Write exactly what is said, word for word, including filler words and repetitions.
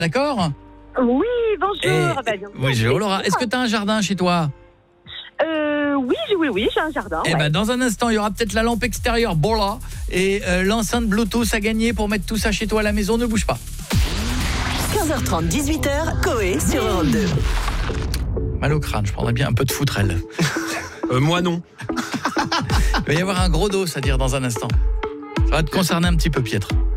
d'accord ? Oui, bonjour. Et- Bah, bien sûr. Bonjour Laura, est-ce que tu as un jardin chez toi ? Euh, oui, j'ai- oui, oui, j'ai un jardin. Eh ouais. ben, dans un instant, il y aura peut-être la lampe extérieure, bon là, et euh, l'enceinte Bluetooth à gagner pour mettre tout ça chez toi à la maison, ne bouge pas. quinze heures trente, dix-huit heures, Coé sur Europe deux. Mal au crâne, je prendrais bien un peu de foutrelle. Euh, moi non. Il va y avoir un gros dos, à dire dans un instant. Ça va te concerner un petit peu, Pietre.